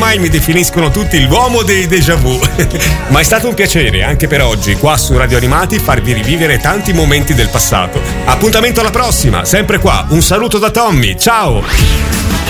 ormai mi definiscono tutti l'uomo dei déjà vu. Ma è stato un piacere anche per oggi qua su Radio Animati farvi rivivere tanti momenti del passato. Appuntamento alla prossima, sempre qua. Un saluto da Tommy, ciao!